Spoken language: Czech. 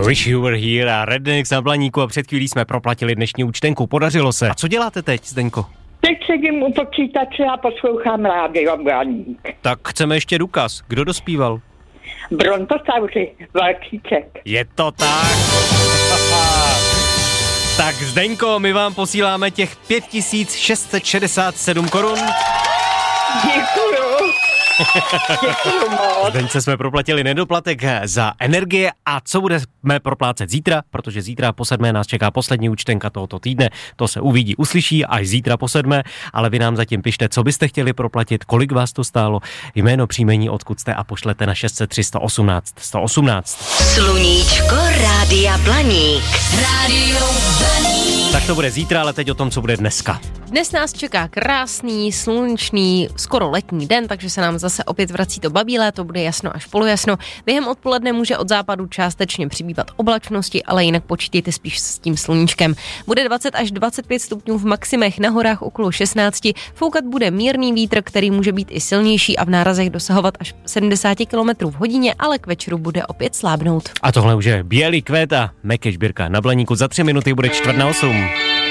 Wish You Were Here a Rednecks na Blaníku a před chvílí jsme proplatili dnešní účtenku. Podařilo se. A co děláte teď, Zdeňko? Teď sedím u počítače a poslouchám rádio Blaník. Tak chceme ještě důkaz. Kdo dospíval? Brontosauři, Valkýček. Je to tak. Tak Zdeňko, my vám posíláme těch 5667 korun. Děkuju. Děkuju moc. Zdeňce jsme proplatili nedoplatek za energie a co budeme proplácet zítra, protože zítra po 7 nás čeká poslední účtenka tohoto týdne. To se uvidí, uslyší až zítra po 7, ale vy nám zatím pište, co byste chtěli proplatit, kolik vás to stálo, jméno, příjmení, odkud jste a pošlete na 603 118 118. Sluníčko Rádia Blaník. Rádio Blaník. Tak to bude zítra, ale teď o tom, co bude dneska. Dnes nás čeká krásný, slunečný, skoro letní den, takže se nám zase opět vrací to babí léto, bude jasno až polojasno. Během odpoledne může od západu částečně přibývat oblačnosti, ale jinak počítejte spíš s tím sluníčkem. Bude 20 až 25 stupňů v maximech, na horách okolo 16, foukat bude mírný vítr, který může být i silnější a v nárazech dosahovat až 70 km v hodině, ale k večeru bude opět slábnout. A tohle už je Bělý kvet a Mekeš Birka na Blaníku. Za 3 minuty bude 7:45.